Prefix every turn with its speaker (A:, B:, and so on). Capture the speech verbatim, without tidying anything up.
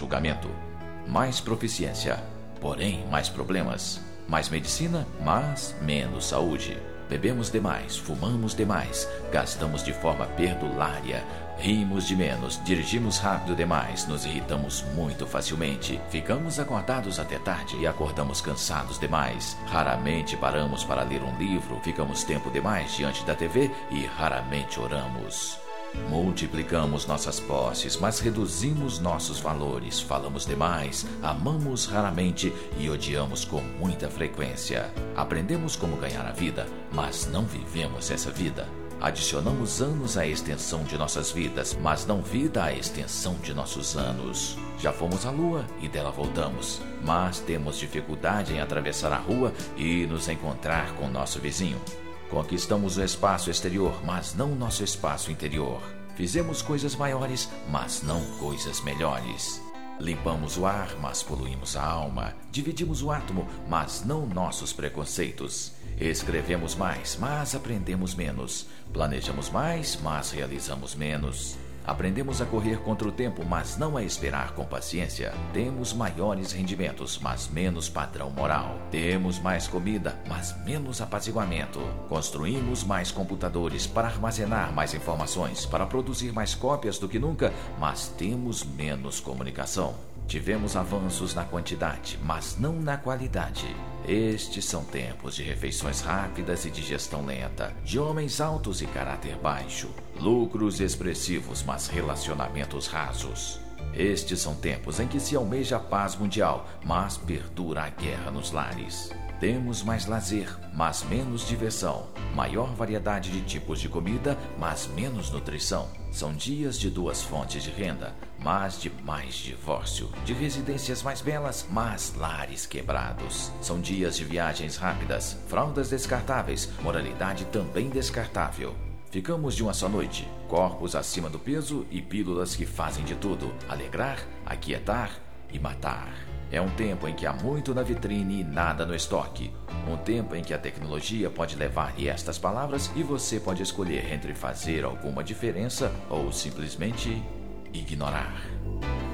A: julgamento. Mais proficiência, porém mais problemas. Mais medicina, mas menos saúde. Bebemos demais, fumamos demais, gastamos de forma perdulária, rimos de menos, dirigimos rápido demais, nos irritamos muito facilmente, ficamos acordados até tarde e acordamos cansados demais. Raramente paramos para ler um livro, ficamos tempo demais diante da T V e raramente oramos. Multiplicamos nossas posses, mas reduzimos nossos valores. Falamos demais, amamos raramente e odiamos com muita frequência. Aprendemos como ganhar a vida, mas não vivemos essa vida. Adicionamos anos à extensão de nossas vidas, mas não vida à extensão de nossos anos. Já fomos à lua e dela voltamos, mas temos dificuldade em atravessar a rua e nos encontrar com nosso vizinho. Conquistamos o espaço exterior, mas não o nosso espaço interior. Fizemos coisas maiores, mas não coisas melhores. Limpamos o ar, mas poluímos a alma. Dividimos o átomo, mas não nossos preconceitos. Escrevemos mais, mas aprendemos menos. Planejamos mais, mas realizamos menos. Aprendemos a correr contra o tempo, mas não a esperar com paciência. Temos maiores rendimentos, mas menos padrão moral. Temos mais comida, mas menos apaziguamento. Construímos mais computadores para armazenar mais informações, para produzir mais cópias do que nunca, mas temos menos comunicação. Tivemos avanços na quantidade, mas não na qualidade. Estes são tempos de refeições rápidas e de gestão lenta, de homens altos e caráter baixo, lucros expressivos, mas relacionamentos rasos. Estes são tempos em que se almeja a paz mundial, mas perdura a guerra nos lares. Temos mais lazer, mas menos diversão. Maior variedade de tipos de comida, mas menos nutrição. São dias de duas fontes de renda, mas de mais divórcio. De residências mais belas, mas lares quebrados. São dias de viagens rápidas, fraldas descartáveis, moralidade também descartável. Ficamos de uma só noite, corpos acima do peso e pílulas que fazem de tudo: alegrar, aquietar e matar. É um tempo em que há muito na vitrine e nada no estoque. Um tempo em que a tecnologia pode levar-lhe estas palavras e você pode escolher entre fazer alguma diferença ou simplesmente ignorar.